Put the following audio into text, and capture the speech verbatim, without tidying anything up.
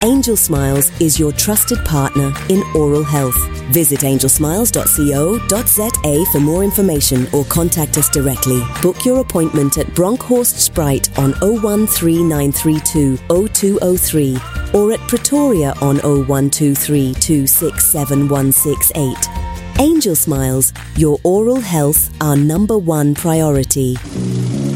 Angel Smiles is your trusted partner in oral health. Visit angel smiles dot co dot za for more information or contact us directly. Book your appointment at Bronkhorst Sprite on oh one three nine three two oh two oh three or at Pretoria on oh one two three two six seven one six eight. Angel Smiles, your oral health, our number one priority.